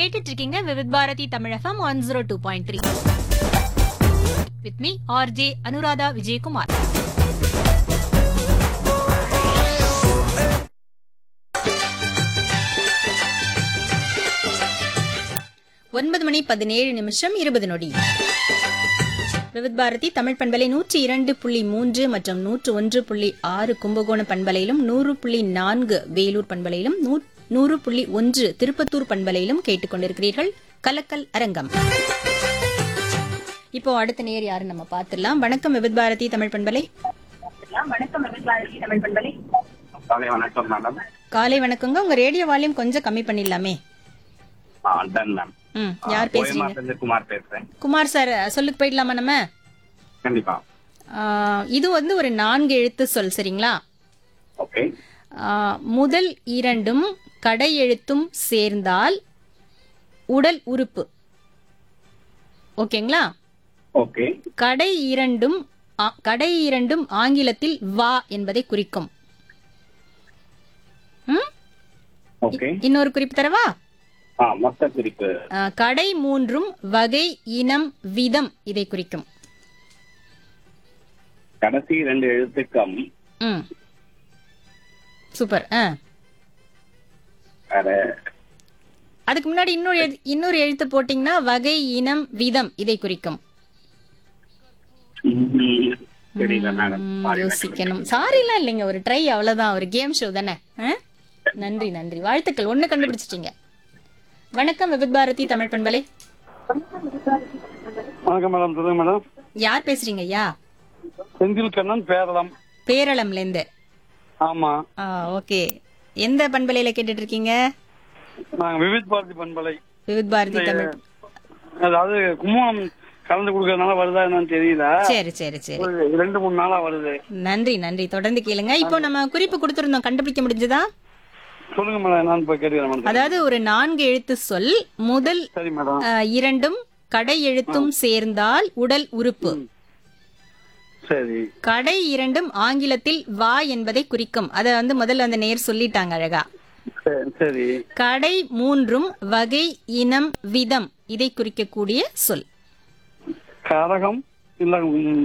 கேட்டுட்டு இருக்கீங்க Vividh Bharathi Tamil FM 102.3 with me RJ Anuradha Vijayakumar. ஒன்பது மணி 17 நிமிஷம் 20 நொடி. விவித் பாரதி தமிழ் பண்பலை 102.3 மற்றும் 101.6 கும்பகோணம் பண்பலையிலும் 100.4 வேலூர் பண்பலையிலும் 100.1 திருப்பத்தூர் பண்பலையிலும் கேட்டுக்கொண்டிருக்கிறீர்கள் கலக்கல் அரங்கம். இப்போ அடுத்த நேர் யாரு நம்ம பாத்துடலாம். வணக்கம் விவித் பாரதி தமிழ் பண்பலை. காலை வணக்கங்க. உங்க ரேடியோ வால்யூம் கொஞ்சம் கம்மி பண்ணிடலாமே. யார் பேசுறீங்க? குமார் பேசுறேன். குமார் சார், சொல்லுக்கு போயிடலாமா நம்ம? கண்டிப்பா. இது வந்து ஒரு 4 எழுத்து சொல், சரிங்களா? ஓகே. முதல் இரண்டும் கடை எழுத்தும் சேர்ந்தால் உடல் உறுப்பு. ஓகேங்களா? ஓகே. கடை இரண்டும் ஆங்கிலத்தில் வா என்பதை குறிக்கும். ஓகே. இன்னொரு குறிப்பு தரவா? மொத்த குறிப்பு. கடை மூன்றும் வகை இனம் விதம் இதை குறிக்கும். கடைசி 2 எழுத்துக்கம். சூப்பர். அதுக்கு முன்னாடி இன்னொரு எழுத்து போட்டீங்கன்னா வகை இனம் விதம் இதை குறிக்கும். யோசிக்கணும். சாரி எல்லாம் இல்லைங்க, ஒரு ட்ரை, அவ்வளவுதான். ஒரு கேம் ஷோ தானே. நன்றி நன்றி, வாழ்த்துக்கள். ஒண்ணு கண்டுபிடிச்சிட்டீங்க. வணக்கம் விவித் பாரதி தமிழ் பண்பலை. வணக்கம் மேடம். சொல்லுங்க மேடம். யார் பேசுறீங்க ஐயா? செந்தில் கண்ணன், பேரளம். பேரளம்ல இருந்து. ஆமா. ஓகே. எந்த பண்பலையில கேட்டுட்டு இருக்கீங்க? நாங்க விவித் பாரதி பண்பலை. விவித் பாரதி தமிழ். அதாவது கும்பகோணம் கலந்து கொடுக்கறதுனால வருதா என்னன்னு தெரியல. சரி சரி சரி. 2-3 நாளா வருது. நன்றி நன்றி, தொடர்ந்து கேளுங்க. இப்போ நம்ம குறிப்பு கொடுத்திருந்தோம், கண்டுபிடிக்க முடிஞ்சதா? சொல்லுங்க மேடம், என்னன்னு போய் கேட்டுக்கிறேன். அதாவது ஒரு 4 எழுத்து சொல். முதல் இரண்டும் கடை எழுத்தும் சேர்ந்தால் உடல் உறுப்பு. சரி. கடை இரண்டும் ஆங்கிலத்தில் வா என்பதை குறிக்கும். அத வந்து முதல்ல அந்த நேர் சொல்லிட்டாங்க அழகா. சரி. கடை மூன்றும் வகை இனம் விதம் இதை குறிக்கக்கூடிய சொல். கரகம் இல்ல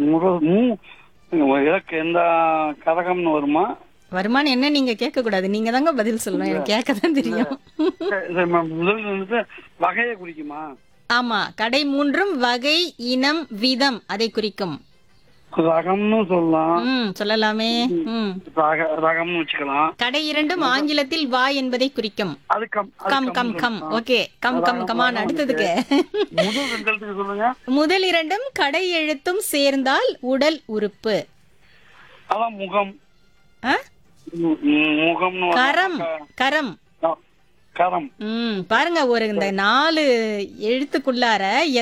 எந்த கரகம்னு வருமா? வருமானம் என்ன நீங்க கேட்க கூடாது, நீங்க தாங்க பதில் சொல்லணும். எனக்கு கேட்கதான் தெரியும். முதல் வகையை குறிக்குமா? ஆமா, கடை மூன்றும் வகை இனம் விதம் அதை குறிக்கும். ரகம்னு சொல்லலாம். சொல்லலாமே. ரகம்னு வச்சுக்கலாம். கடை இரண்டும் ஆங்கிலத்தில் வா என்பதை குறிக்கும். அது கம். Okay, come on. அடுத்ததுக்கு சொல்லுங்க. முதல் இரண்டும் கடை எழுத்தும் சேர்ந்தால் உடல் உறுப்பு. அதான் முகம். கரம். கரம். பாருங்க, ஒரு இந்த 4 எழுத்துக்குள்ளார